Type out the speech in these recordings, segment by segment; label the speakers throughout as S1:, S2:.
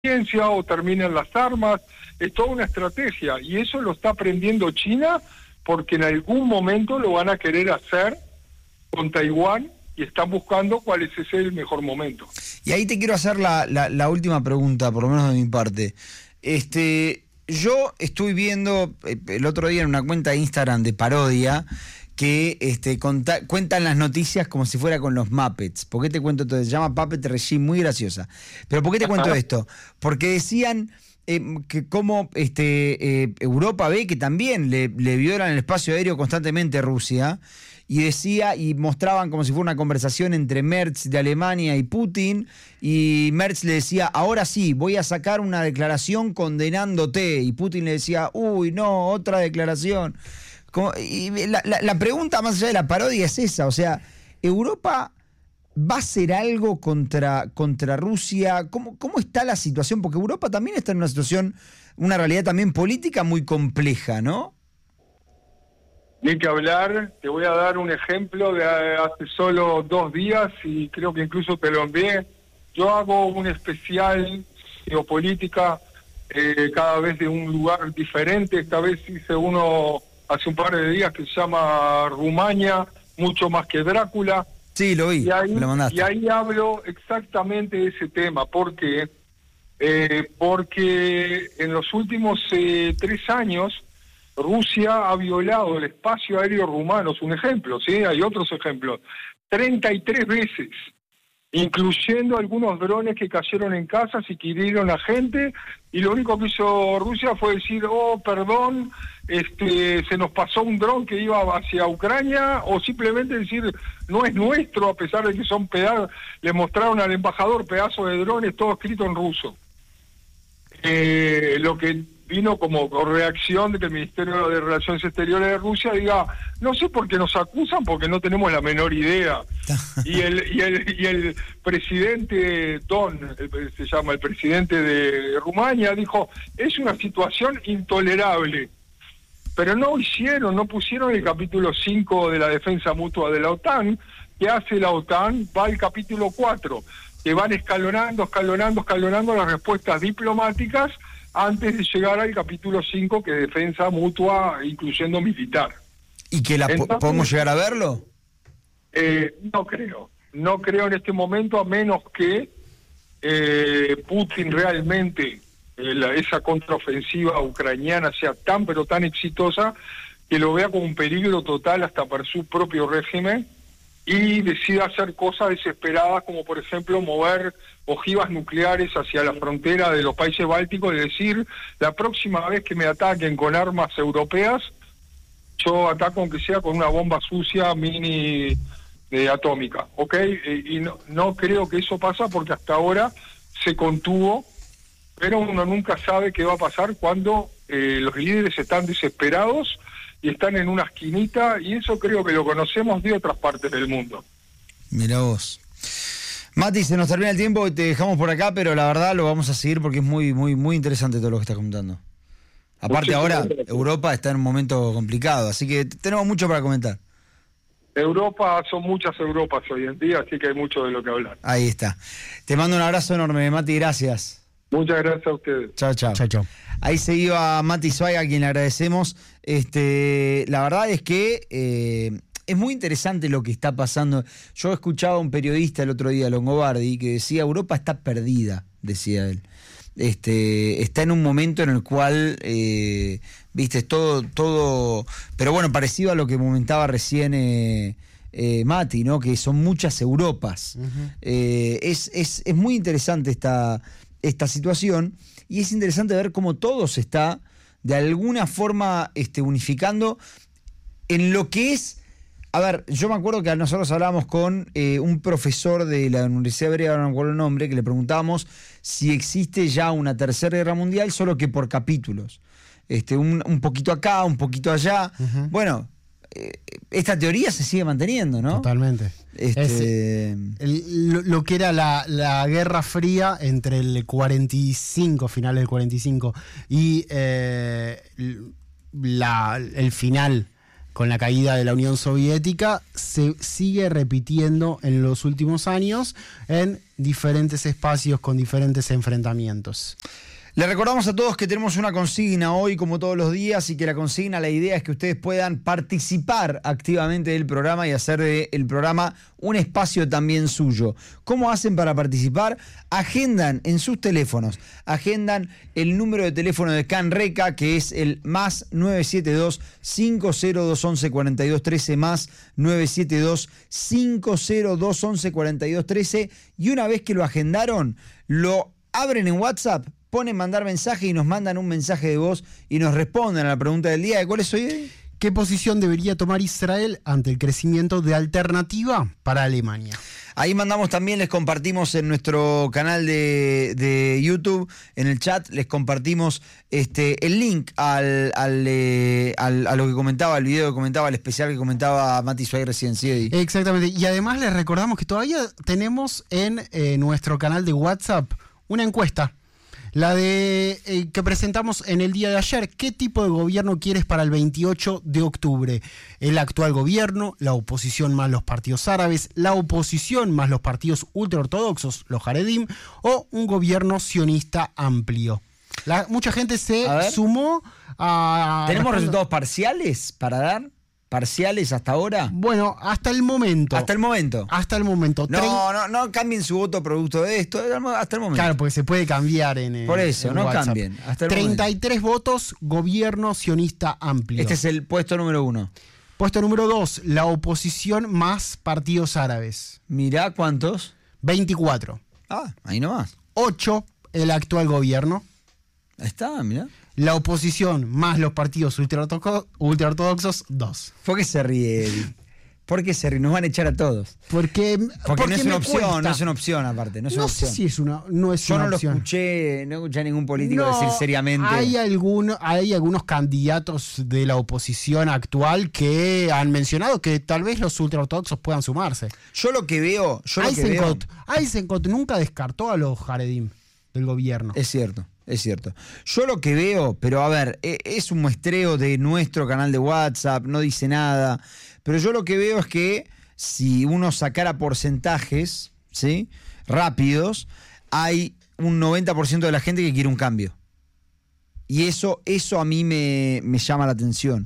S1: ciencia o terminen las armas. Es toda una estrategia, y eso lo está aprendiendo China porque en algún momento lo van a querer hacer con Taiwán y están buscando cuál es ese el mejor momento.
S2: Y ahí te quiero hacer la última pregunta, por lo menos de mi parte. Yo estuve viendo el otro día en una cuenta de Instagram de parodia que cuentan las noticias como si fuera con los Muppets. ¿Por qué te cuento todo? Se llama Puppet Regime, muy graciosa. Pero ¿por qué te cuento esto? Porque decían que como Europa ve que también le violan el espacio aéreo constantemente a Rusia, y mostraban como si fuera una conversación entre Merz de Alemania y Putin, y Merz le decía, ahora sí, voy a sacar una declaración condenándote, y Putin le decía, uy, no, otra declaración. Y la pregunta más allá de la parodia es esa, o sea, ¿Europa va a hacer algo contra Rusia? ¿Cómo está la situación? Porque Europa también está en una situación, una realidad también política muy compleja, ¿no?
S1: Ni que hablar. Te voy a dar un ejemplo de hace solo 2 días, y creo que incluso te lo envié. Yo hago un especial geopolítica cada vez de un lugar diferente. Esta vez hice uno hace un par de días que se llama Rumania, mucho más que Drácula.
S2: Sí, lo vi,
S1: me
S2: lo mandaste.
S1: Y ahí hablo exactamente de ese tema. ¿Por qué? Porque en los últimos 3 años Rusia ha violado el espacio aéreo rumano, es un ejemplo, ¿sí? Hay otros ejemplos. 33 veces, incluyendo algunos drones que cayeron en casas y que hirieron a gente, y lo único que hizo Rusia fue decir, perdón, se nos pasó un dron que iba hacia Ucrania, o simplemente decir, no es nuestro, a pesar de que son pedazos. Le mostraron al embajador pedazos de drones, todo escrito en ruso. Lo que vino como reacción de que el Ministerio de Relaciones Exteriores de Rusia diga, no sé por qué nos acusan, porque no tenemos la menor idea. Y el presidente se llama el presidente de Rumania, dijo, es una situación intolerable. Pero no pusieron el capítulo 5 de la defensa mutua de la OTAN. ¿Qué hace la OTAN? Va al capítulo 4, que van escalonando las respuestas diplomáticas antes de llegar al capítulo 5, que es defensa mutua, incluyendo militar.
S2: ¿Y que podemos llegar a verlo?
S1: No creo en este momento, a menos que Putin realmente, esa contraofensiva ucraniana sea tan pero tan exitosa, que lo vea como un peligro total hasta para su propio régimen, y decida hacer cosas desesperadas, como por ejemplo mover ojivas nucleares hacia la frontera de los países bálticos, y decir, la próxima vez que me ataquen con armas europeas, yo ataco aunque sea con una bomba sucia mini atómica, ¿ok? Y no creo que eso pasa, porque hasta ahora se contuvo, pero uno nunca sabe qué va a pasar cuando los líderes están desesperados y están en una esquinita, y eso creo que lo conocemos de otras partes del mundo.
S2: Mirá vos. Mati, se nos termina el tiempo y te dejamos por acá, pero la verdad lo vamos a seguir porque es muy, muy, muy interesante todo lo que estás comentando. Aparte ahora, Europa está en un momento complicado, así que tenemos mucho para comentar.
S1: Europa, son muchas Europas hoy en día, así que hay mucho de lo que hablar.
S2: Ahí está. Te mando un abrazo enorme, Mati, gracias.
S1: Muchas gracias a ustedes.
S2: Chao, chao.
S3: Chao, chao.
S2: Ahí se iba Mati Zweig, a quien le agradecemos. La verdad es que es muy interesante lo que está pasando. Yo escuchaba a un periodista el otro día, Longobardi, que decía, Europa está perdida, decía él. Está en un momento en el cual, viste, todo, pero bueno, parecido a lo que comentaba recién Mati, ¿no? Que son muchas Europas. Uh-huh. Es muy interesante esta situación, y es interesante ver cómo todo se está de alguna forma unificando en lo que es. A ver, yo me acuerdo que nosotros hablábamos con un profesor de la Universidad Hebrea, no me acuerdo el nombre, que le preguntábamos si existe ya una tercera guerra mundial, solo que por capítulos. Un poquito acá, un poquito allá. Uh-huh. Bueno, esta teoría se sigue manteniendo, ¿no?
S3: Totalmente. Lo que era la Guerra Fría entre el 45, final del 45, y el final con la caída de la Unión Soviética, se sigue repitiendo en los últimos años en diferentes espacios con diferentes enfrentamientos.
S2: Le recordamos a todos que tenemos una consigna hoy, como todos los días, y que la consigna, la idea es que ustedes puedan participar activamente del programa y hacer del programa un espacio también suyo. ¿Cómo hacen para participar? Agendan en sus teléfonos, agendan el número de teléfono de CANRECA, que es el más 972-50211-4213, más 972-50211-4213, y una vez que lo agendaron, lo abren en WhatsApp, ponen mandar mensaje y nos mandan un mensaje de voz y nos responden a la pregunta del día. ¿De cuál es hoy?
S3: ¿Qué posición debería tomar Israel ante el crecimiento de alternativa para Alemania?
S2: Ahí mandamos también, les compartimos en nuestro canal de YouTube, en el chat, les compartimos el link a lo que comentaba, el video que comentaba, el especial que comentaba Mati Suárez recién, ¿sí?
S3: Exactamente, y además les recordamos que todavía tenemos en nuestro canal de WhatsApp una encuesta. La de que presentamos en el día de ayer. ¿Qué tipo de gobierno quieres para el 28 de octubre? ¿El actual gobierno, la oposición más los partidos árabes, la oposición más los partidos ultraortodoxos, los Haredim, o un gobierno sionista amplio? Mucha gente se sumó a...
S2: ¿Tenemos resultados parciales para dar? ¿Parciales hasta ahora?
S3: Bueno, hasta el momento.
S2: ¿Hasta el momento?
S3: Hasta el momento.
S2: No cambien su voto producto de esto, hasta el momento.
S3: Claro, porque se puede cambiar en
S2: Por eso,
S3: en
S2: no
S3: WhatsApp.
S2: cambien. Hasta el
S3: 33 votos, gobierno sionista amplio.
S2: Este es el puesto número 1.
S3: Puesto número 2, la oposición más partidos árabes.
S2: Mirá, ¿cuántos?
S3: 24.
S2: Ahí nomás.
S3: 8, el actual gobierno.
S2: Ahí está, mirá.
S3: La oposición más los partidos ultraortodoxos, 2.
S2: ¿Por qué se ríe, Eddie? ¿Por qué se ríe? Nos van a echar a todos.
S3: Porque
S2: no es una opción, no es una opción aparte. No sé
S3: si es una opción.
S2: No escuché a ningún político decir seriamente.
S3: Hay algunos candidatos de la oposición actual que han mencionado que tal vez los ultraortodoxos puedan sumarse.
S2: Yo lo que veo...
S3: Eisenkot nunca descartó a los Haredim del gobierno.
S2: Es cierto. Yo lo que veo, pero a ver, es un muestreo de nuestro canal de WhatsApp, no dice nada, pero yo lo que veo es que si uno sacara porcentajes, ¿sí?, rápidos, hay un 90% de la gente que quiere un cambio. Y eso a mí me llama la atención.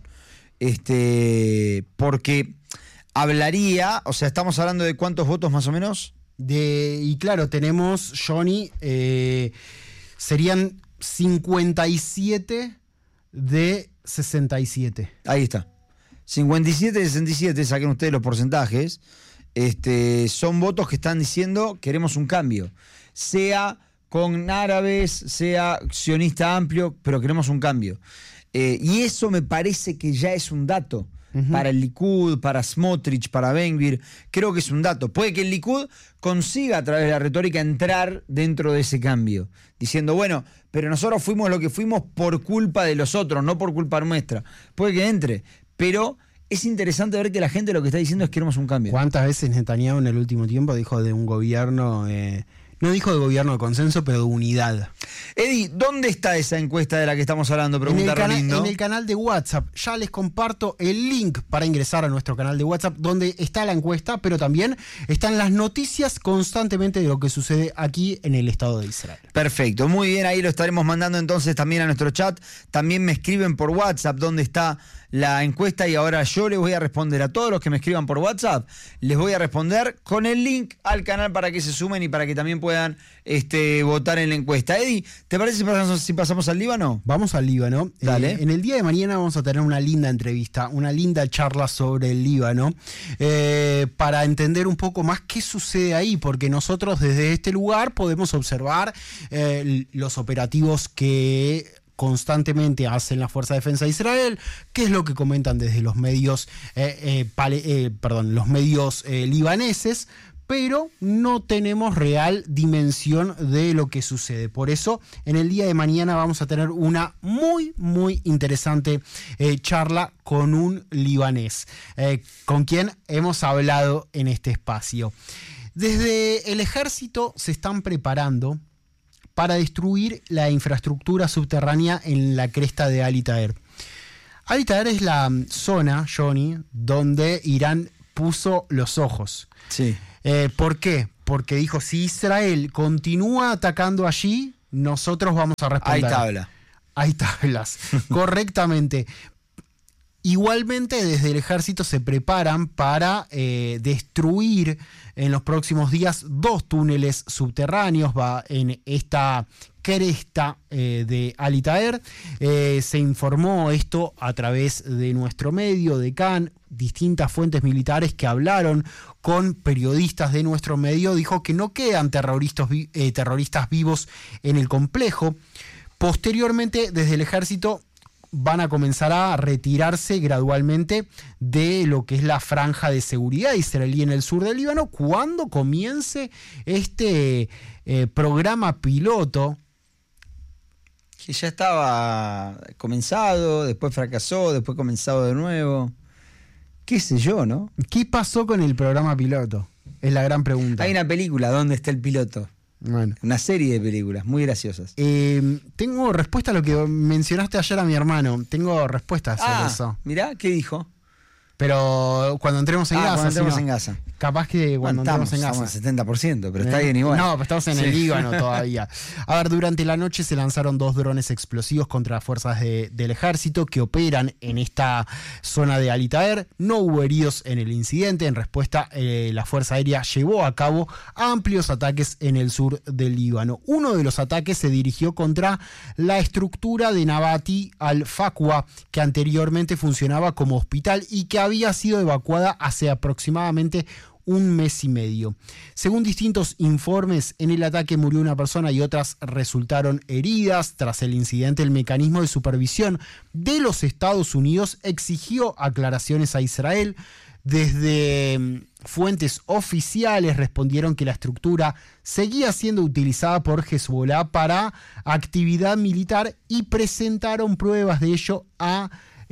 S2: Porque hablaría, o sea, estamos hablando de cuántos votos más o menos.
S3: Y claro, tenemos, Johnny, serían 57 de 67.
S2: Ahí está. 57 de 67, saquen ustedes los porcentajes. Son votos que están diciendo queremos un cambio. Sea con árabes, sea sionista amplio, pero queremos un cambio. Y eso me parece que ya es un dato. Para el Likud, para Smotrich, para Ben Gvir, creo que es un dato. Puede que el Likud consiga a través de la retórica entrar dentro de ese cambio, diciendo, bueno, pero nosotros fuimos lo que fuimos por culpa de los otros, no por culpa nuestra. Puede que entre, pero es interesante ver que la gente lo que está diciendo es que queremos un cambio.
S3: ¿Cuántas veces Netanyahu en el último tiempo dijo de un gobierno... No dijo de gobierno de consenso, pero de unidad?
S2: Eddie, ¿dónde está esa encuesta de la que estamos hablando? Pregunta Rolindo.
S3: En el canal de WhatsApp. Ya les comparto el link para ingresar a nuestro canal de WhatsApp, donde está la encuesta, pero también están las noticias constantemente de lo que sucede aquí en el Estado de Israel.
S2: Perfecto, muy bien, ahí lo estaremos mandando entonces también a nuestro chat. También me escriben por WhatsApp dónde está la encuesta y ahora yo les voy a responder a todos los que me escriban por WhatsApp. Les voy a responder con el link al canal para que se sumen y para que también puedan votar en la encuesta. Eddie, ¿te parece si pasamos al Líbano?
S3: Vamos al Líbano.
S2: Dale.
S3: En el día de mañana vamos a tener una linda entrevista, una linda charla sobre el Líbano, para entender un poco más qué sucede ahí, porque nosotros desde este lugar podemos observar los operativos que constantemente hacen la Fuerza de Defensa de Israel, qué es lo que comentan desde los medios libaneses, pero no tenemos real dimensión de lo que sucede. Por eso, en el día de mañana vamos a tener una muy, muy interesante charla con un libanés, con quien hemos hablado en este espacio. Desde el ejército se están preparando para destruir la infraestructura subterránea en la cresta de Ali Taher. Al Taher es la zona, Johnny, donde Irán puso los ojos.
S2: Sí.
S3: ¿Por qué? Porque dijo, si Israel continúa atacando allí, nosotros vamos a responder.
S2: Hay tabla.
S3: Hay tablas, correctamente. Igualmente, desde el ejército se preparan para destruir en los próximos días 2 túneles subterráneos en esta cresta de Al Taher. Se informó esto a través de nuestro medio, de CAN, distintas fuentes militares que hablaron con periodistas de nuestro medio. Dijo que no quedan terroristas vivos en el complejo. Posteriormente, desde el ejército van a comenzar a retirarse gradualmente de lo que es la franja de seguridad israelí en el sur del Líbano cuando comience este programa piloto.
S2: Que ya estaba comenzado, después fracasó, después comenzado de nuevo. ¿Qué sé yo, no?
S3: ¿Qué pasó con el programa piloto? Es la gran pregunta.
S2: Hay una película, ¿dónde está el piloto?
S3: Bueno.
S2: Una serie de películas muy graciosas.
S3: Tengo respuesta a lo que mencionaste ayer a mi hermano. Tengo respuesta sobre eso.
S2: Mirá, ¿qué dijo?
S3: Pero cuando entremos en Gaza.
S2: Cuando entremos
S3: ¿sí, no?
S2: en Gaza.
S3: Capaz que cuando entremos en Gaza.
S2: Estamos al 70%, pero está bien igual.
S3: No, pero estamos en el Líbano todavía. A ver, durante la noche se lanzaron 2 drones explosivos contra las fuerzas del ejército que operan en esta zona de Al Taher. No hubo heridos en el incidente. En respuesta, la Fuerza Aérea llevó a cabo amplios ataques en el sur del Líbano. Uno de los ataques se dirigió contra la estructura de Nabati al-Faqwa, que anteriormente funcionaba como hospital y que había sido evacuada hace aproximadamente 1 mes y medio. Según distintos informes, en el ataque murió una persona y otras resultaron heridas. Tras el incidente, el mecanismo de supervisión de los Estados Unidos exigió aclaraciones a Israel. Desde fuentes oficiales respondieron que la estructura seguía siendo utilizada por Hezbollah para actividad militar y presentaron pruebas de ello a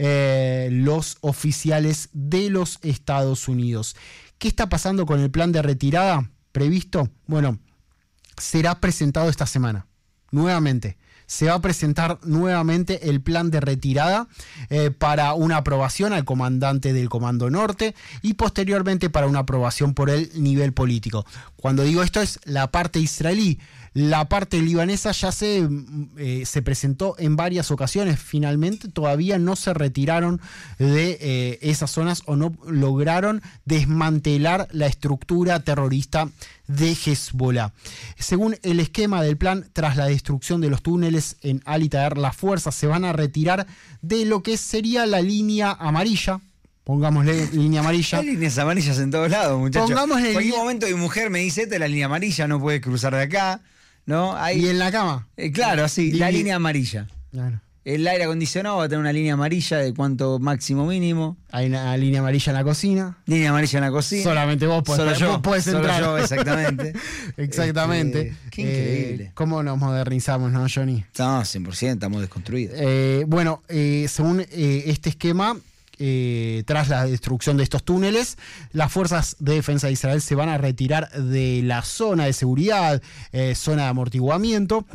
S3: los oficiales de los Estados Unidos. ¿Qué está pasando con el plan de retirada previsto? Bueno, será presentado esta semana, nuevamente. Se va a presentar nuevamente el plan de retirada para una aprobación al comandante del Comando Norte y posteriormente para una aprobación por el nivel político. Cuando digo esto es la parte israelí. La parte libanesa ya se presentó en varias ocasiones. Finalmente todavía no se retiraron de esas zonas o no lograron desmantelar la estructura terrorista de Hezbollah. Según el esquema del plan, tras la destrucción de los túneles en Al Taher, las fuerzas se van a retirar de lo que sería la línea amarilla. Pongámosle línea amarilla.
S2: Hay líneas amarillas en todos lados, muchachos.
S3: Pongámosle
S2: en cualquier momento mi mujer me dice, esta es la línea amarilla, no puedes cruzar de acá. ¿No? Ahí,
S3: y en la cama.
S2: Claro, sí, la línea amarilla.
S3: Claro.
S2: El aire acondicionado va a tener una línea amarilla de cuánto máximo mínimo.
S3: Hay una línea amarilla en la cocina.
S2: Línea amarilla en la cocina.
S3: Solamente vos podés,
S2: solo yo,
S3: vos podés entrar.
S2: Solo yo, exactamente.
S3: Exactamente.
S2: Qué increíble.
S3: ¿Cómo nos modernizamos, no, Johnny?
S2: No, 100%, estamos desconstruidos.
S3: Bueno, según este esquema, tras la destrucción de estos túneles, las fuerzas de defensa de Israel se van a retirar de la zona de seguridad, zona de amortiguamiento,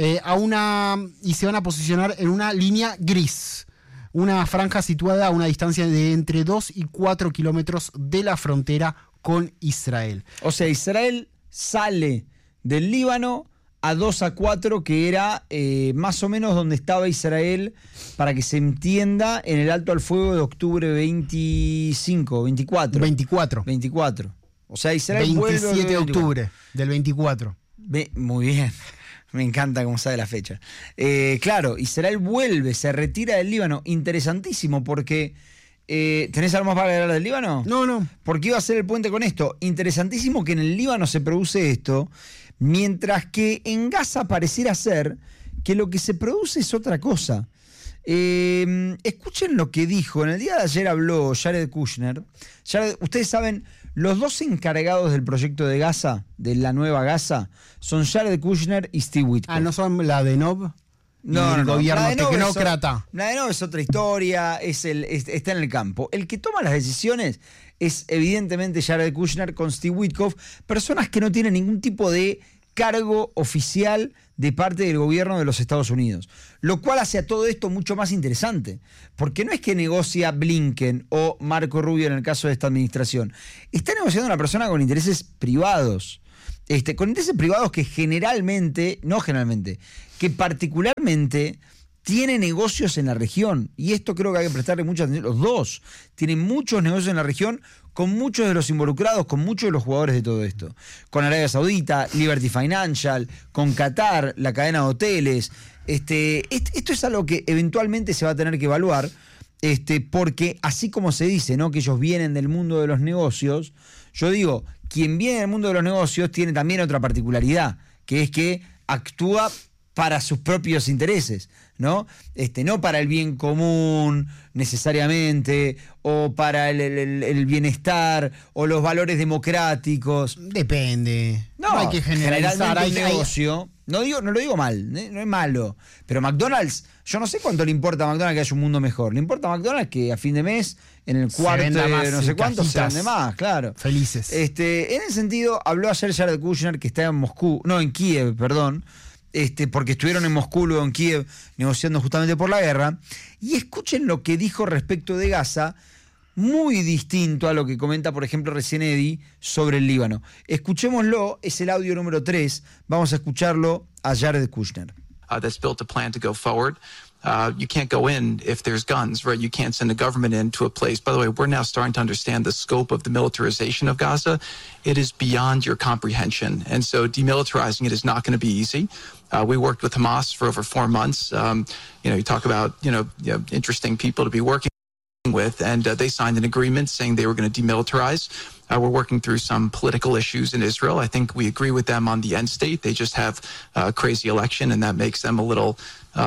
S3: y se van a posicionar en una línea gris, una franja situada a una distancia de entre 2 y 4 kilómetros de la frontera con Israel.
S2: O sea, Israel sale del Líbano a 2 a 4, que era más o menos donde estaba Israel, para que se entienda, en el alto al fuego de octubre 24. 24. O sea, Israel
S3: 27 de octubre del 24.
S2: Muy bien. Me encanta cómo sabe la fecha. Claro, Israel vuelve, se retira del Líbano. Interesantísimo, porque... ¿tenés algo más para agregar del Líbano?
S3: No.
S2: Porque iba a ser el puente con esto. Interesantísimo que en el Líbano se produce esto, mientras que en Gaza pareciera ser que lo que se produce es otra cosa. Escuchen lo que dijo. En el día de ayer habló Jared Kushner. Ustedes saben, los 2 encargados del proyecto de Gaza, de la nueva Gaza, son Jared Kushner y Steve Witkoff.
S3: ¿No son la de Nob?
S2: No,
S3: el gobierno
S2: tecnócrata. La de Nob es otra historia, está en el campo. El que toma las decisiones es evidentemente Jared Kushner con Steve Witkoff, personas que no tienen ningún tipo de cargo oficial de parte del gobierno de los Estados Unidos. Lo cual hace a todo esto mucho más interesante. Porque no es que negocia Blinken o Marco Rubio en el caso de esta administración. Está negociando una persona con intereses privados. Con intereses privados que que particularmente tiene negocios en la región. Y esto creo que hay que prestarle mucha atención. Los dos tienen muchos negocios en la región con muchos de los involucrados, con muchos de los jugadores de todo esto. Con Arabia Saudita, Liberty Financial, con Qatar, la cadena de hoteles. Esto es algo que eventualmente se va a tener que evaluar, porque así como se dice, ¿no?, que ellos vienen del mundo de los negocios, yo digo, quien viene del mundo de los negocios tiene también otra particularidad, que es que actúa para sus propios intereses, ¿no? No para el bien común necesariamente, o para el bienestar, o los valores democráticos.
S3: Depende.
S2: No hay que generalizar. Hay negocio. No lo digo mal, no es malo. Pero McDonald's, yo no sé cuánto le importa a McDonald's que haya un mundo mejor. Le importa a McDonald's que a fin de mes, en el cuarto de no sé cuánto, se vende más, claro.
S3: Felices.
S2: En ese sentido, habló ayer Jared Kushner, que está en Kiev, perdón. Porque estuvieron en Moscú, luego en Kiev, negociando justamente por la guerra. Y escuchen lo que dijo respecto de Gaza, muy distinto a lo que comenta, por ejemplo, recién Eddie sobre el Líbano. Escuchémoslo, es el audio número 3. Vamos a escucharlo a Jared Kushner.
S4: That's built a plan to go forward. You can't go in if there's guns, right? You can't send a government into a place. By the way, we're now starting to understand the scope of the militarization of Gaza. It is beyond your comprehension. And so demilitarizing it is not going to be easy. We worked with Hamas for over 4 months. You talk about, interesting people to be working with, and they signed an agreement saying they were going to demilitarize. We're working through some political issues in Israel. I think we agree with them on the end state. They just have a crazy election, and that makes them a little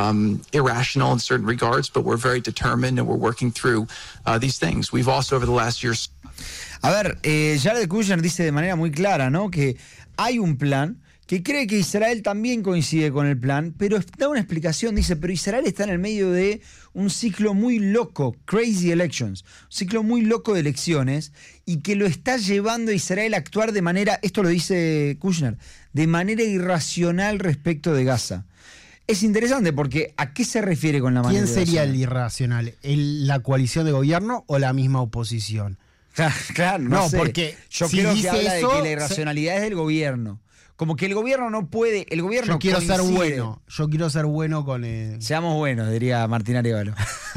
S4: irrational in certain regards, but we're very determined, and we're working through these things. We've also, over the last years...
S2: A ver, Jared Kushner dice de manera muy clara, ¿no?, que hay un plan, que cree que Israel también coincide con el plan, pero da una explicación, dice, pero Israel está en el medio de un ciclo muy loco, crazy elections, un ciclo muy loco de elecciones, y que lo está llevando a Israel a actuar de manera, esto lo dice Kushner, de manera irracional respecto de Gaza. Es interesante porque ¿a qué se refiere con la manera
S3: irracional? ¿Quién sería el irracional? ¿La coalición de gobierno o la misma oposición?
S2: Claro, no sé.
S3: Porque
S2: yo
S3: si
S2: creo
S3: dice
S2: que habla
S3: eso,
S2: de que la irracionalidad es del gobierno. Como que el gobierno no puede, el gobierno
S3: yo quiero
S2: coincide.
S3: ser bueno. Yo quiero ser bueno con
S2: Seamos buenos, diría Martín Arévalo.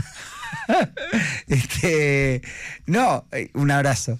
S2: No, un abrazo.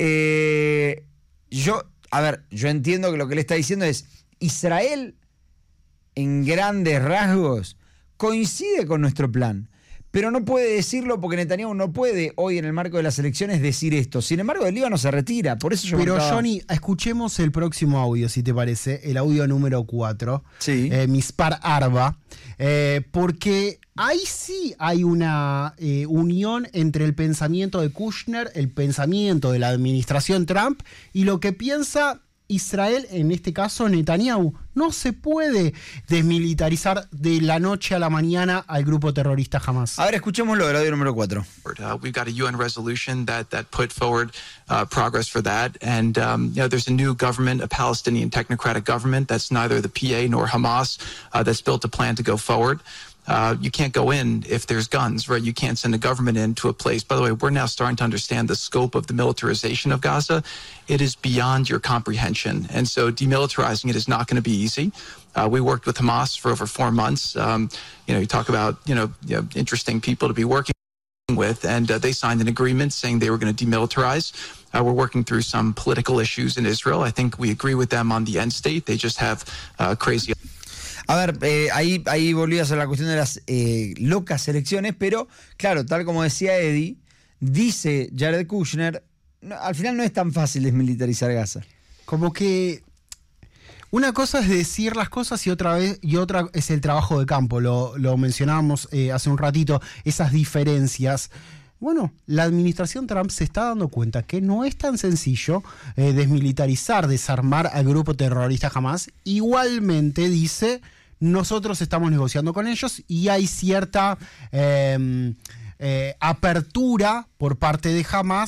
S2: Yo entiendo que lo que le está diciendo es Israel, en grandes rasgos, coincide con nuestro plan. Pero no puede decirlo porque Netanyahu no puede hoy en el marco de las elecciones decir esto. Sin embargo, el Líbano se retira. Por eso
S3: Pero Johnny, escuchemos el próximo audio, si te parece. El audio número 4.
S2: Sí.
S3: Mispar Arba. Porque ahí sí hay una unión entre el pensamiento de Kushner, el pensamiento de la administración Trump y lo que piensa Israel, en este caso Netanyahu. No se puede desmilitarizar de la noche a la mañana al grupo terrorista Hamas.
S2: A ver, escuchémoslo, el audio número 4.
S4: We've got a UN resolution that put forward progress for that. And, there's a new government, a Palestinian technocratic government that's neither the PA nor Hamas, that's built a plan to go forward. You can't go in if there's guns, right? You can't send a government into a place. By the way, we're now starting to understand the scope of the militarization of Gaza. It is beyond your comprehension. And so demilitarizing it is not going to be easy. We worked with Hamas for over 4 months. You talk about, interesting people to be working with, and they signed an agreement saying they were going to demilitarize. We're working through some political issues in Israel. I think we agree with them on the end state. They just have crazy...
S2: A ver, ahí volvió a ser la cuestión de las locas elecciones, pero claro, tal como decía Eddie, dice Jared Kushner, al final no es tan fácil desmilitarizar Gaza.
S3: Como que una cosa es decir las cosas y otra es el trabajo de campo. Lo mencionábamos hace un ratito, esas diferencias. Bueno, la administración Trump se está dando cuenta que no es tan sencillo desmilitarizar, desarmar al grupo terrorista Hamas. Igualmente dice, nosotros estamos negociando con ellos y hay cierta apertura por parte de Hamas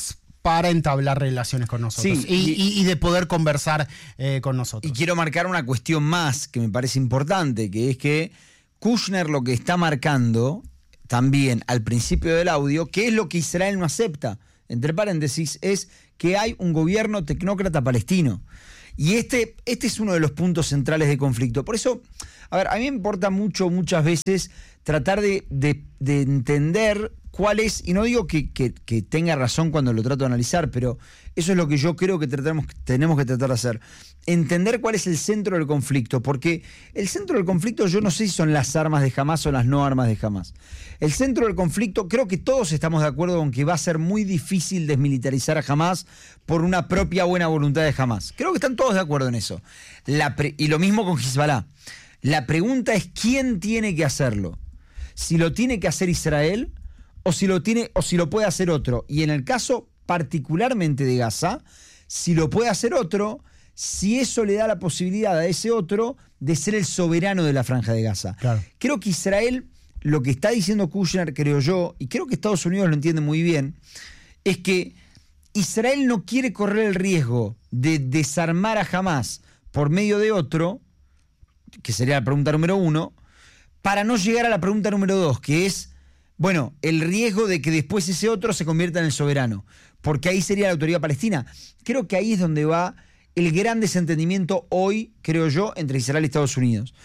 S3: para entablar relaciones con nosotros
S2: Sí,
S3: y de poder conversar con nosotros.
S2: Y quiero marcar una cuestión más que me parece importante, que es que Kushner lo que está marcando también al principio del audio, que es lo que Israel no acepta, entre paréntesis, es que hay un gobierno tecnócrata palestino. Y este es uno de los puntos centrales de conflicto. Por eso, a ver, a mí me importa muchas veces tratar de entender cuál es, y no digo que tenga razón cuando lo trato de analizar, pero eso es lo que yo creo que tenemos que tratar de hacer. Entender cuál es el centro del conflicto, porque el centro del conflicto yo no sé si son las armas de Hamás o las no armas de Hamás. El centro del conflicto, creo que todos estamos de acuerdo con que va a ser muy difícil desmilitarizar a Hamás por una propia buena voluntad de Hamás. Creo que están todos de acuerdo en eso. Y lo mismo con Hezbollah. La pregunta es quién tiene que hacerlo. Si lo tiene que hacer Israel o si lo puede hacer otro. Y en el caso particularmente de Gaza, si lo puede hacer otro, si eso le da la posibilidad a ese otro de ser el soberano de la Franja de Gaza.
S3: Claro.
S2: Creo que Israel, lo que está diciendo Kushner, creo yo, y creo que Estados Unidos lo entiende muy bien, es que Israel no quiere correr el riesgo de desarmar a Hamás por medio de otro, que sería la pregunta número 1, para no llegar a la pregunta número 2, que es, bueno, el riesgo de que después ese otro se convierta en el soberano, porque ahí sería la autoridad palestina. Creo que ahí es donde va el gran desentendimiento hoy, creo yo, entre Israel y Estados Unidos.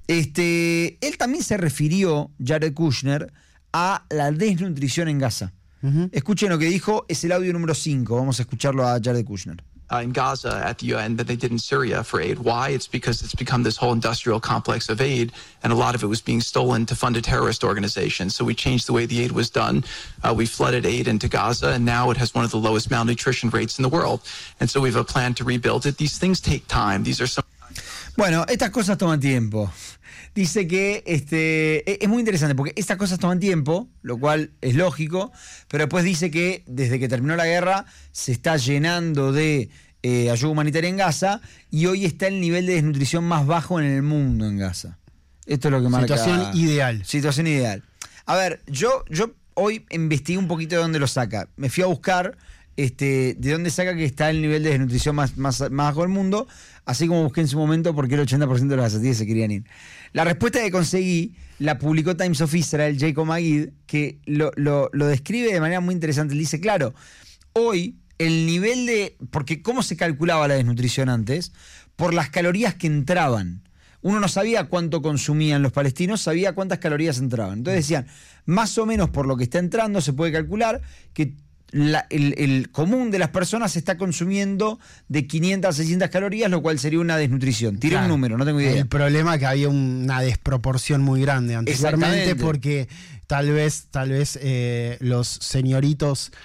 S2: Él también se refirió, Jared Kushner, a la desnutrición en Gaza. Escuchen lo que dijo, es el audio número 5, vamos a escucharlo a Jared Kushner.
S4: In Gaza at the UN that they did in Syria for aid. Why? It's because it's become this whole industrial complex of aid, and a lot of it was being stolen to fund a terrorist organization. So we changed the way the aid was done. We flooded aid into Gaza, and now it has one of the lowest malnutrition rates in the world. And so we have a plan to rebuild it. These things take time. These are some...
S2: Bueno, estas cosas toman tiempo. Dice que es muy interesante porque estas cosas toman tiempo, lo cual es lógico, pero después dice que desde que terminó la guerra se está llenando de ayuda humanitaria en Gaza y hoy está el nivel de desnutrición más bajo en el mundo en Gaza. Esto es lo que marca...
S3: Situación ideal.
S2: Situación ideal. A ver, yo hoy investigué un poquito de dónde lo saca. Me fui a buscar de dónde saca que está el nivel de desnutrición más bajo del mundo, así como busqué en su momento por qué el 80% de los gazatíes se querían ir. La respuesta que conseguí la publicó Times of Israel, Jacob Magid, que lo describe de manera muy interesante. Él dice, claro, hoy el nivel de... Porque ¿cómo se calculaba la desnutrición antes? Por las calorías que entraban. Uno no sabía cuánto consumían los palestinos, sabía cuántas calorías entraban. Entonces decían, más o menos por lo que está entrando se puede calcular que el común de las personas está consumiendo de 500 a 600 calorías, lo cual sería una desnutrición. Tiré un número, no tengo idea.
S3: El problema es que había una desproporción muy grande anteriormente porque tal vez los señoritos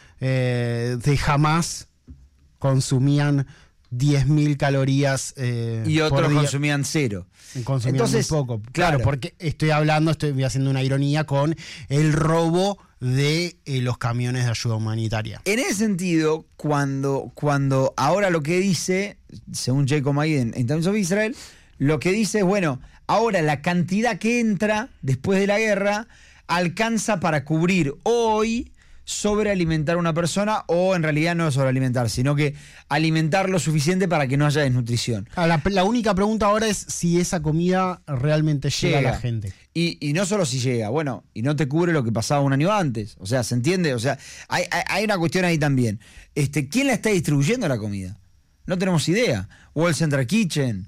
S3: de Hamás consumían 10.000 calorías
S2: y otros
S3: por día.
S2: consumían 0.
S3: Consumían
S2: Entonces,
S3: muy poco. Claro, porque estoy haciendo una ironía con el robo de los camiones de ayuda humanitaria.
S2: En ese sentido, cuando ahora lo que dice, según Jacob Magid en Times of Israel, lo que dice es, bueno, ahora la cantidad que entra después de la guerra alcanza para cubrir hoy sobrealimentar a una persona, o en realidad no sobrealimentar, sino que alimentar lo suficiente para que no haya desnutrición.
S3: La única pregunta ahora es si esa comida realmente llega a la gente.
S2: Y no solo si llega, bueno, y no te cubre lo que pasaba un año antes. O sea, ¿se entiende? O sea, hay una cuestión ahí también. ¿Quién la está distribuyendo la comida? No tenemos idea. World Central Kitchen,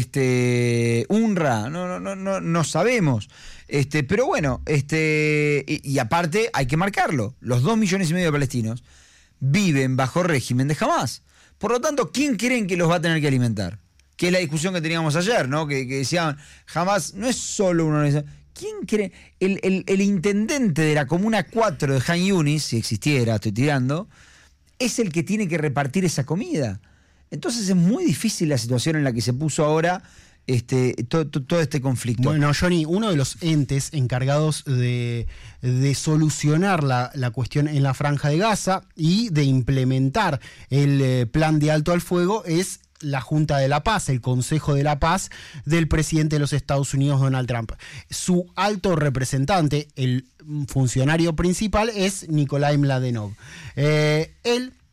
S2: UNRWA, no sabemos. Pero bueno, y aparte hay que marcarlo. Los 2,5 millones de palestinos viven bajo régimen de Hamás. Por lo tanto, ¿quién creen que los va a tener que alimentar? Que es la discusión que teníamos ayer, ¿no? Que decían, Hamás no es solo una organización. ¿Quién cree? El intendente de la Comuna 4 de Han Yunis, si existiera, estoy tirando, es el que tiene que repartir esa comida. Entonces es muy difícil la situación en la que se puso ahora todo este conflicto.
S3: Bueno, Johnny, uno de los entes encargados de solucionar la cuestión en la Franja de Gaza y de implementar el plan de alto al fuego es la Junta de la Paz, el Consejo de la Paz del presidente de los Estados Unidos, Donald Trump. Su alto representante, el funcionario principal, es Nikolai Mladenov. Él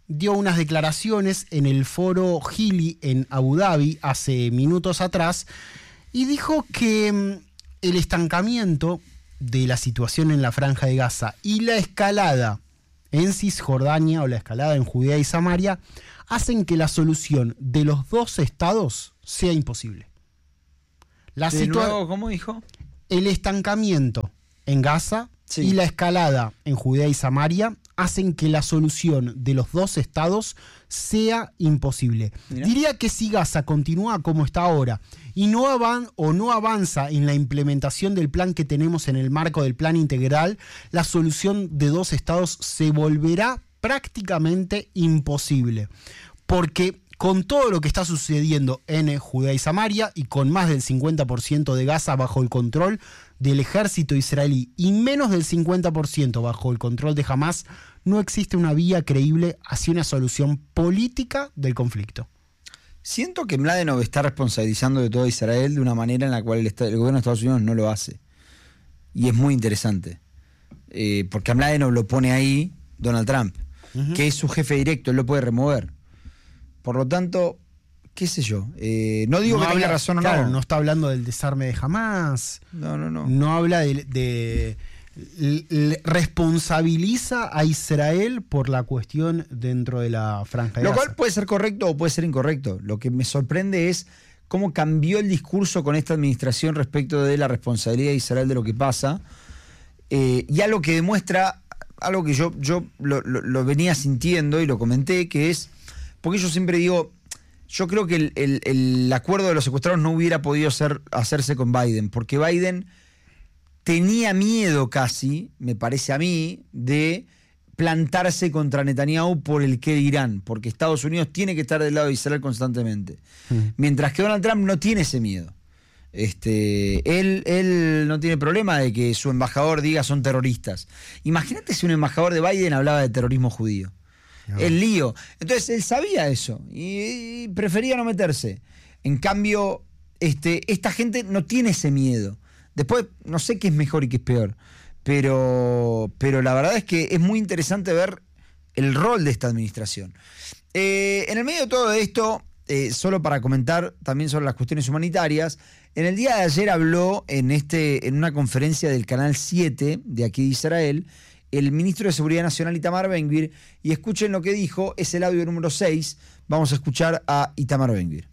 S3: dio unas declaraciones en el foro Gili en Abu Dhabi hace minutos atrás y dijo que el estancamiento de la situación en la Franja de Gaza y la escalada en Cisjordania o la escalada en Judea y Samaria hacen que la solución de los dos estados sea imposible.
S2: ¿Cómo dijo?
S3: El estancamiento en Gaza y la escalada en Judea y Samaria hacen que la solución de los dos estados sea imposible. Mirá. Diría que si Gaza continúa como está ahora y no avanza en la implementación del plan que tenemos en el marco del plan integral, la solución de dos estados se volverá prácticamente imposible. Porque con todo lo que está sucediendo en Judea y Samaria y con más del 50% de Gaza bajo el control del ejército israelí y menos del 50% bajo el control de Hamás, no existe una vía creíble hacia una solución política del conflicto.
S2: Siento que Mladenov está responsabilizando de todo Israel de una manera en la cual el gobierno de Estados Unidos no lo hace. Y es muy interesante. Porque a Mladenov lo pone ahí Donald Trump, que es su jefe directo, él lo puede remover. Por lo tanto, qué sé yo, no digo que tenga razón o no.
S3: Claro, no está hablando del desarme de Hamás.
S2: No.
S3: No habla responsabiliza a Israel por la cuestión dentro de la Franja de Gaza.
S2: Lo cual puede ser correcto o puede ser incorrecto. Lo que me sorprende es cómo cambió el discurso con esta administración respecto de la responsabilidad de Israel de lo que pasa. Y algo que demuestra, algo que yo lo venía sintiendo y lo comenté, que es, porque yo siempre digo, yo creo que el acuerdo de los secuestrados no hubiera podido hacerse con Biden, porque Biden tenía miedo casi, me parece a mí, de plantarse contra Netanyahu por el qué dirán, porque Estados Unidos tiene que estar del lado de Israel constantemente. Mientras que Donald Trump no tiene ese miedo. Él no tiene problema de que su embajador diga son terroristas. Imagínate si un embajador de Biden hablaba de terrorismo judío. No. El lío. Entonces él sabía eso y prefería no meterse. En cambio, esta gente no tiene ese miedo. Después, no sé qué es mejor y qué es peor, pero la verdad es que es muy interesante ver el rol de esta administración. En el medio de todo esto, solo para comentar también sobre las cuestiones humanitarias, en el día de ayer habló en una conferencia del Canal 7 de aquí de Israel, el ministro de Seguridad Nacional Itamar Ben-Gvir, y escuchen lo que dijo, es el audio número 6, vamos a escuchar a Itamar Ben-Gvir.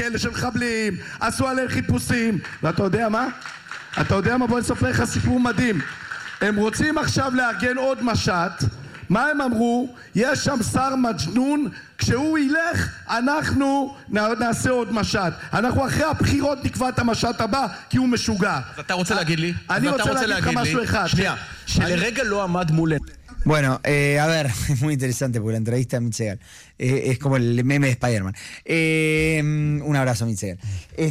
S5: אתה יודע מה? בוא נספר לך סיפור מדהים. הם רוצים עכשיו לארגן עוד משט. מה הם אמרו? יש שם שר מג'נון, כשהוא ילך אנחנו נעשה עוד משט. אנחנו אחרי הבחירות נקבע את המשט הבא כי הוא משוגע.
S6: אתה רוצה להגיד לי?
S5: אני רוצה להגיד לך משהו אחד.
S6: שנייה, שלרגע לא עמד מולנו.
S2: Bueno, a ver, es muy interesante porque la entrevista a Mitch Segal es como el meme de Spider-Man. Un abrazo a Mitch Segal.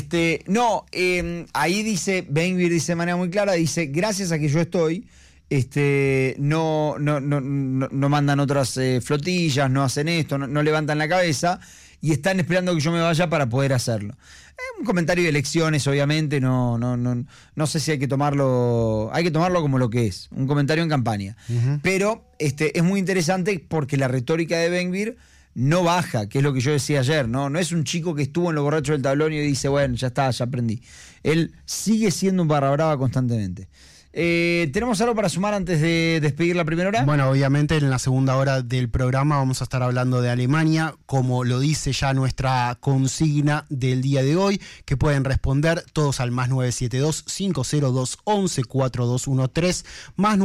S2: Ahí dice, Ben-Gvir dice de manera muy clara, dice, gracias a que yo estoy, no mandan otras flotillas, no hacen esto, no levantan la cabeza y están esperando que yo me vaya para poder hacerlo. Un comentario de elecciones, obviamente, no sé si hay que tomarlo como lo que es, un comentario en campaña. Pero es muy interesante porque la retórica de Ben-Gvir no baja, que es lo que yo decía ayer, no es un chico que estuvo en los borrachos del tablón y dice, bueno, ya está, ya aprendí. Él sigue siendo un barra brava constantemente. ¿Tenemos algo para sumar antes de despedir la primera hora?
S3: Bueno, obviamente en la segunda hora del programa vamos a estar hablando de Alemania, como lo dice ya nuestra consigna del día de hoy, que pueden responder todos al más 972-502-11-4213, más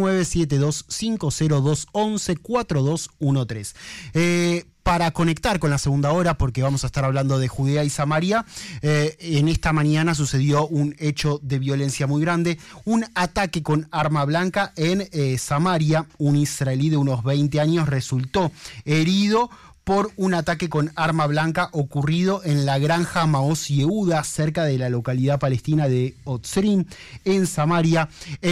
S3: 972-502-11-4213. Para conectar con la segunda hora, porque vamos a estar hablando de Judea y Samaria, en esta mañana sucedió un hecho de violencia muy grande, un ataque con arma blanca en Samaria. Un israelí de unos 20 años resultó herido por un ataque con arma blanca ocurrido en la granja Maoz Yehuda, cerca de la localidad palestina de Otzrim, en Samaria.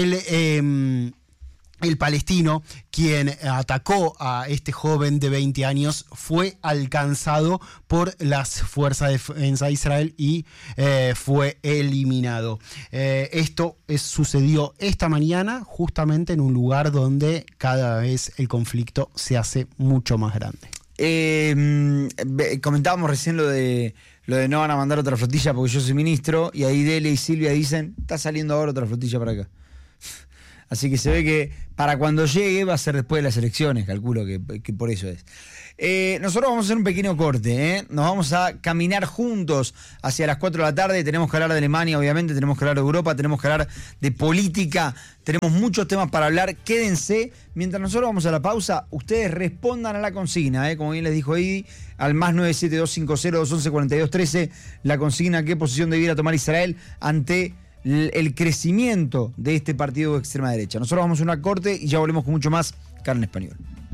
S3: El palestino, quien atacó a este joven de 20 años, fue alcanzado por las fuerzas de defensa de Israel y fue eliminado. Esto sucedió esta mañana justamente en un lugar donde cada vez el conflicto se hace mucho más grande.
S2: Comentábamos recién lo de no van a mandar otra flotilla porque yo soy ministro, y ahí Dele y Silvia dicen, está saliendo ahora otra flotilla para acá. Así que se ve que para cuando llegue va a ser después de las elecciones, calculo que por eso es. Nosotros vamos a hacer un pequeño corte, nos vamos a caminar juntos hacia las 4 de la tarde. Tenemos que hablar de Alemania, obviamente, tenemos que hablar de Europa, tenemos que hablar de política, tenemos muchos temas para hablar. Quédense, mientras nosotros vamos a la pausa, ustedes respondan a la consigna, como bien les dijo Idi, al más 97250-211-4213, la consigna: ¿qué posición debiera tomar Israel ante el crecimiento de este partido de extrema derecha? Nosotros vamos a una corte y ya volvemos con mucho más Carne Español.